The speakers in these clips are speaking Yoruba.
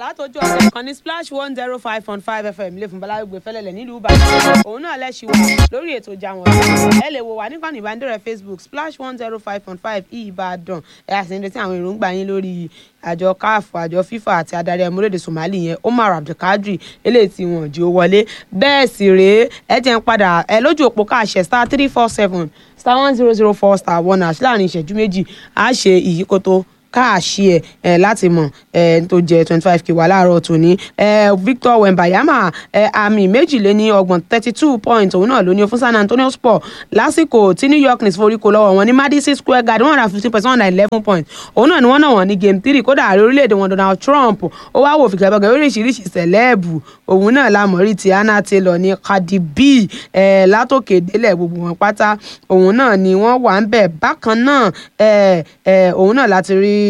látọjú ọ̀sẹ̀ kan ní Splash 105.5 FM ilé fún Balagbé fẹ́lẹ́lẹ̀ nílùú Ìbàdàn òun náà lẹ́sìn wà lórí ètò ìjà wọn ẹ lè wò wá níkànnì ìbánidọ́rẹ̀ẹ́ Facebook Splash 105.5 Ìbàdàn ẹ àti ẹni tí àwọn èròǹgbà yín lórí àjọ CAF àjọ FIFA àti adarí ẹmúlẹ̀dẹ̀ Somali yẹn Omar Abdulkadir eléyìí tí wọn jí ó wọlé bẹ́ẹ̀ sì rèé ẹ jẹ́ ń padà ẹ lójú òpó káàṣẹ *347 *1004 *1 àti láàrin ìṣẹ́jú méjì á ṣe ìyíkótó káàṣì ẹ láti mọ tó jẹ 25k wà láàárọ̀ tòní Victor Wembanyama àmì 22 32 points òun náà ló ní fún San Antonio Spurs lásìkò tí New York Knicks foríkó lọ́wọ́ wọn ní Madison Square Garden 115.111 points òun náà ni wọ́n náà wọ́n ní game 3 kódà ààrẹ orílẹ̀-èdè wọn Donald Trump ó wá wò fìkàbọ̀gàn oríṣiríṣi sẹ̀lẹ́ẹ̀bù òun náà lámọ̀rí ti Anna Taylor ní Cardi B látòkè délẹ̀ gbogbo wọn pátá òun náà ni wọ́n wà ń bẹ̀ bákan náà òun náà láti rí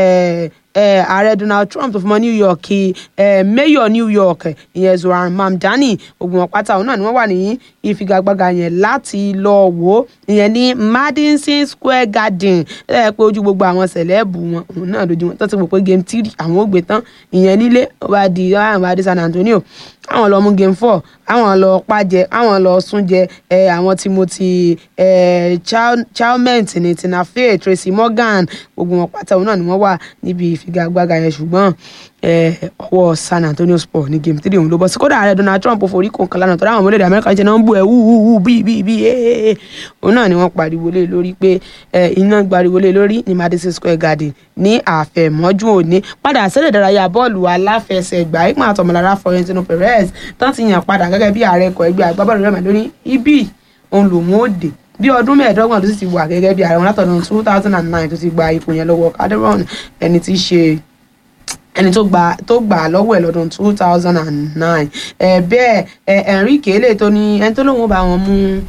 ààrẹ Donald Trump tó fi mọ New York mayor New York ìyẹn Zohran Mamdani ogun ọ̀pátá òun náà ni wọ́n wà ní ìfigagbága yẹn láti lọ wò ó ìyẹn ní Madison Square Garden pé ojú gbogbo àwọn sẹ̀lẹ́bù wọn òun náà lójú wọn tó ti mọ̀ pé game 3 àwọn ò gbé tán ìyẹn nílé ó bá di San Antonio àwọn lọ mú game 4 àwọn lọ pàjẹ àwọn lọ súnjẹ àwọn Timothy Chalmers ní Tina Fey Tracy Morgan gbogbo wọn pátá òun náà ni wọ́n wà níbi ìfigagbága yẹn ṣùgbọ́n ọwọ́ San Antonio Spurs ní game 3 òun ló bọ́ sí kódà ààrẹ Donald Trump forí kò kan lánàá tó dáhùn ọmọlẹ́dẹ̀ Amẹ́ríkà ṣe náà ń bú ẹ̀ wúwúwú bí òun náà ni wọ́n pariwo lé lórí pé iná gbariwo lé lórí ní Madison Square Garden ní àfẹ̀mọ́jú òní padà sílẹ̀ ìdárayá bọ́ọ̀lù aláfẹsẹ̀gbá ìpín àtọmọlára Florentino Perez tán ti yàn padà gẹ́gẹ́ bí ààrẹ ẹ̀kọ́ ẹgbẹ́ agbábọ́ọ̀lù Real Madrid ibi òun lòun ó dé bí ọdún mẹ́ẹ̀ẹ́dọ́gbọ̀n tó sì ti wà gẹ́gẹ́ bí ààrẹ wọn látọ̀dún 2009 tó ti gba ipò yẹn lọ́wọ́ Calderon ẹni tó gbà lọ́wọ́ ẹ̀ lọ́dún 2009 bẹ́ẹ̀ Enrique lè tó ní ẹni tó lóun bá wọn mú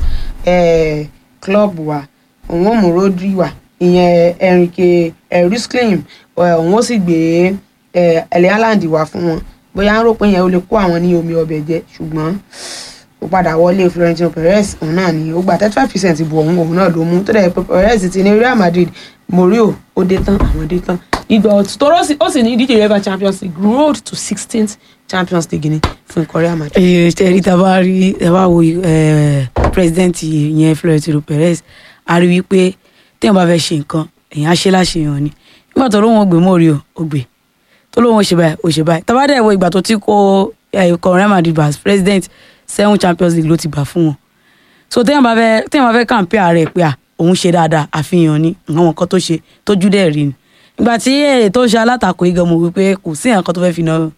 club wa òun ó mú Rodri wá ìyẹn Enrique Rusclim òun ó sì gbé Erling Haaland wá fún wọn bóyá ń rò pé yẹn ó lè kó àwọn ní omi ọbẹ̀ jẹ ṣùgbọ́n ó padà wọlé Florentino Perez òun náà ni ó gba 35% ìbò òun náà ló mú tó dẹ̀ pé Perez ti ní Real Madrid Mourinho ó dé tán àwọn dé tán ìgbà òtútọ́rọ́ ó sì ní ìdíje UEFA Champions League road to 16th Champions League ní fún Real Madrid. ṣẹ́rí tá a bá wo president yẹn Florentino Perez a rí wípé téèyàn bá fẹ́ ṣe nǹkan èèyàn á ṣe láṣeyàn ni nígbà tó lóun ò gbé Mourinho ó gbé tó lóun ò ṣe báyìí ó ṣe báyìí tá a bá dẹ̀ wo ìgbà tó ti kó Real Madrid as president 7 Champions League ló ti gbà fún wọn so téèyàn bá fẹ́ kàǹpé ààrẹ pé òun ṣe dáadáa àfihàn ni àwọn nǹkan tó ṣe tójú dẹ̀ rí ni ìgbà tí tó ṣe alátakò yìí gan mo wípé kò sí nǹkan tó fẹ́ fi ná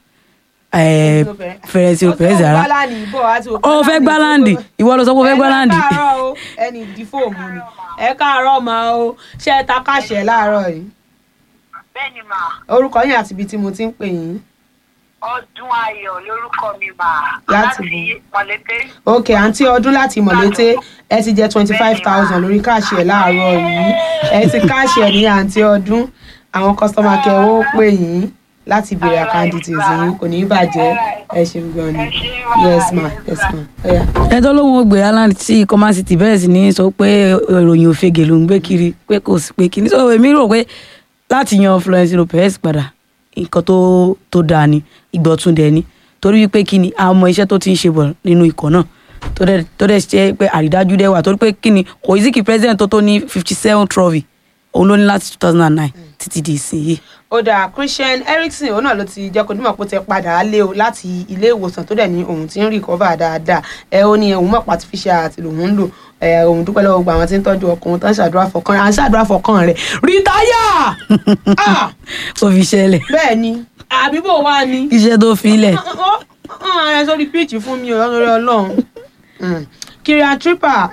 Florentino Perez rárá ó fẹ́ gbálàndì ìwọ ló sọ pé ó fẹ́ gbálàndì. ẹ káàárọ̀ o ẹni ìdí fóòmù ni ẹ káàárọ̀ máa o ṣé ẹ ta káṣẹ láàárọ̀ yìí. bẹ́ẹ̀ni mà. orúkọ yín àti ibi tí mo ti ń pè yín. Ọdún Ayọ̀ lórúkọ mi mà. láti Mọ̀lété. ok àǹtí Ọdún láti Mọ̀lété ẹ ti jẹ 25,000 lórí káṣẹ láàárọ̀ yìí ẹ ti káṣẹ ní àǹtí Ọdún àwọn customer care ó pè yín láti béèrè account details yín kò ní í bàjẹ́ ẹ ṣeun gan ni yes ma. ẹ tó lóun ò gbé Haaland tí Coman City bẹ̀rẹ̀ sí ní sọ pé ìròyìn òfegè ló ń gbé kiri pé kò sí pé kíní so èmi rò pé láti yan Florentino Perez padà nǹkan tó dáa ni ìgbọ̀tún dẹ̀ ni torí wípé kíni àmọ́ iṣẹ́ tó ti ń ṣe bọ̀ nínú ikọ̀ náà tó dẹ̀ ṣe pé àrídájú dẹ̀ wà torí pé kíni kò sí kí president tó ní 57 trophy òun ló ní láti 2009 títí di ìsinyìí. ó dà Christian Eriksen òun náà ló ti jẹ́ kó nímọ̀ pé ó ti padà lé o láti ilé ìwòsàn tó dẹ̀ ní òun ti ń recover dáadáa ó ní òun mọ̀ artificial àti lòun ń lò òun dúpẹ́ lọ́wọ́ gbogbo àwọn tí ń tọ́jú ọkùnrin tó ń ṣàdúrà fọkàn rẹ̀ à ń ṣàdúrà fọkàn rẹ̀ rìtáyà. ó fi ṣẹlẹ̀. bẹ́ẹ̀ ni àbí bò wá ni. iṣẹ́ tó fi lẹ̀. ẹ sórí pitch fún mi Ọlọ́run. Kieran Trippier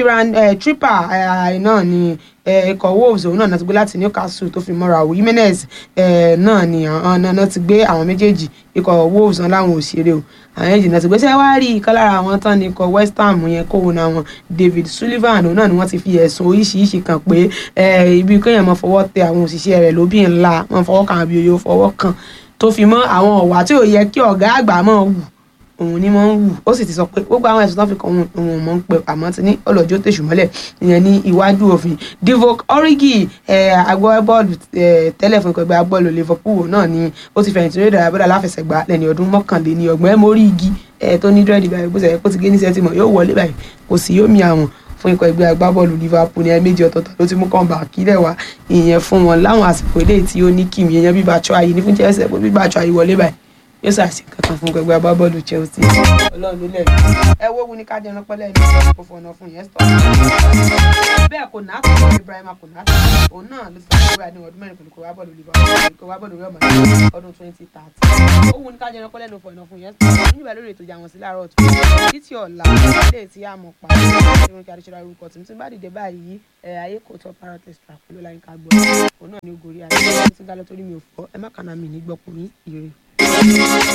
náà ni ikọ̀ Wolves òun náà ti gbé láti Newcastle tó fi mọ́ra o Jimenez náà ni àwọn náà ti gbé àwọn méjèèjì ikọ̀ Wolves náà láwọn òṣèré o àwọn méjèèjì náà ti gbé sẹ́wá rí ìkan lára àwọn tán ní ikọ̀ West Ham yẹn kóhun náà wọn David Sullivan òun náà ni wọ́n ti fi ẹ̀sùn oríṣiríṣi kan pé ibi kéèyàn máa fọwọ́ tẹ àwọn òṣìṣẹ́ rẹ̀ lóbì ńlá máa fọwọ́ kan àbí oyè fọwọ́ kan tó fi mọ́ àwọn ọ̀wà tí ò yẹ kí ọ̀gá àgbà máa wù òun ni wọ́n ń wù ó sì ti sọ pé gbogbo àwọn ẹ̀sùn tó fi kàn òun mọ̀ ń pẹ́ àmọ́ ti ní ọlọ́jọ́ tèṣù mọ́lẹ̀ ìyẹn ní iwájú òfin. Divock Origi agbábọ́ọ̀lù tẹ́lẹ̀ fún ikọ̀ ẹgbẹ́ agbábọ́ọ̀lù Liverpool náà ni ó ti fẹ̀yìntì lórí ìdárayá bọ́ọ̀lù aláfẹsẹ̀gbá lẹ́ni ọdún 21 ẹ̀ mórí igi tó ní dírẹ́dì báyìí bó ṣe yẹ kó ti gé ní sẹ́tìmọ̀ yóò wọlé báyìí kò sí yóò mi àwọn fún ikọ̀ ẹgbẹ́ agbábọ́ọ̀lù Liverpool ní ẹ̀ẹ̀mejì ọ̀tọ̀ọ̀tọ̀ ló ti mú kọ́ńbà kílẹ̀ wá ìyẹn fún wọn láwọn àsìkò eléyìí tí ó ní kìm ìyẹn bí Batshuayi ní fún Chelsea pé bí Batshuayi wọlé báyìí yóò ṣàṣì kankan fún gbẹgbẹ agbábọ́ọ̀lù Chelsea Ọlọ́run ló lẹ́nu ẹ wo wuni ká jẹun pẹ́lẹ́ ní kò fọ̀nà fún yẹn stọ̀ bẹ́ẹ̀ kò náà tó Ibrahima kò náà òun náà ló ti sọ pé àdéhùn ọdún mẹ́rin pẹ̀lú kò wá bọ́ọ̀lù Liverpool kò wá bọ́ọ̀lù Real Madrid ọdún 2030 ó wuni ká jẹun pẹ́lẹ́ ní fọ̀nà fún yẹn stọ̀ nígbà lórí ètò ìjà wọn sí láàárọ̀ tó títí ọ̀la ilé tí a mọ̀ pa ìrìn kí adéṣọ́ra orúkọ tí bá dìde báyìí ayé kò tọ́ parrot extra pẹ̀lú láyínká gbọ́ òun náà ní ogori ayé tí ń dá lọ torí mi ò fọ́ ẹ má kàná mi ní gbọ́kùnrin ire.